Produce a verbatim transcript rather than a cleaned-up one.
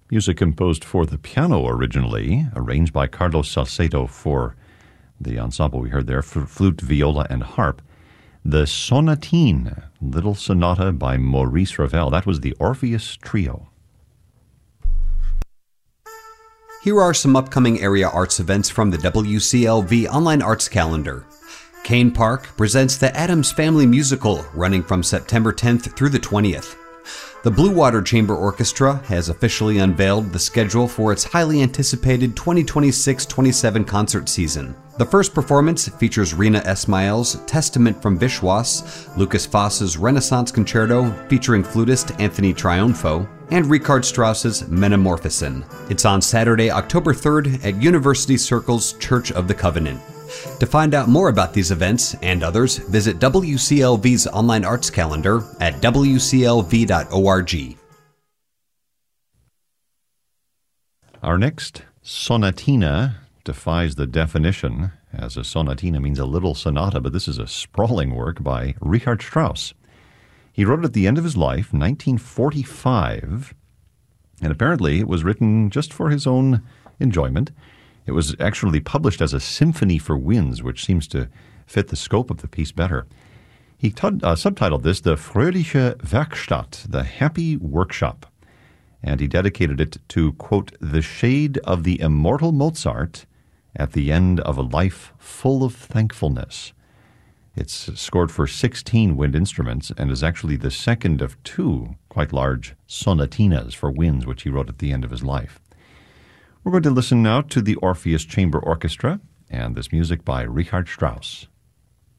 Music composed for the piano originally, arranged by Carlos Salcedo for the ensemble we heard there, for flute, viola, and harp. The Sonatine, Little Sonata by Maurice Ravel. That was the Orpheus Trio. Here are some upcoming area arts events from the W C L V Online Arts Calendar. Kane Park presents the Addams Family Musical, running from September tenth through the twentieth. The Blue Water Chamber Orchestra has officially unveiled the schedule for its highly anticipated twenty twenty-six twenty-seven concert season. The first performance features Rina Esmail's Testament from Vishwas, Lucas Foss's Renaissance Concerto featuring flutist Anthony Triunfo, and Richard Strauss's Metamorphosen. It's on Saturday, October third at University Circle's Church of the Covenant. To find out more about these events and others, visit W C L V's online arts calendar at w c l v dot org. Our next sonatina defies the definition, as a sonatina means a little sonata, but this is a sprawling work by Richard Strauss. He wrote it at the end of his life, nineteen forty-five, and apparently it was written just for his own enjoyment. It was actually published as a symphony for winds, which seems to fit the scope of the piece better. He t- uh, subtitled this the Fröhliche Werkstatt, the Happy Workshop, and he dedicated it to, quote, the shade of the immortal Mozart at the end of a life full of thankfulness. It's scored for sixteen wind instruments and is actually the second of two quite large sonatinas for winds, which he wrote at the end of his life. We're going to listen now to the Orpheus Chamber Orchestra and this music by Richard Strauss.